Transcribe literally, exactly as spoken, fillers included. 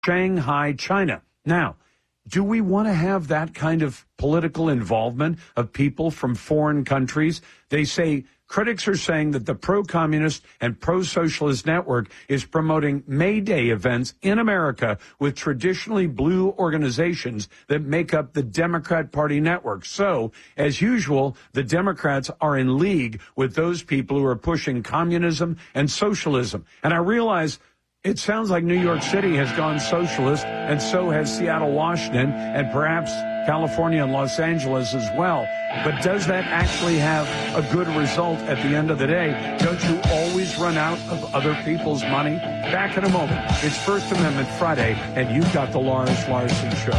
Shanghai, China. Now, do we want to have that kind of political involvement of people from foreign countries? They say, critics are saying that the pro-communist and pro-socialist network is promoting May Day events in America with traditionally blue organizations that make up the Democrat Party network. So, as usual, the Democrats are in league with those people who are pushing communism and socialism. And I realize it sounds like New York City has gone socialist, and so has Seattle, Washington, and perhaps California and Los Angeles as well. But does that actually have a good result at the end of the day? Don't you always run out of other people's money? Back in a moment. It's First Amendment Friday, and you've got the Lars Larson Show.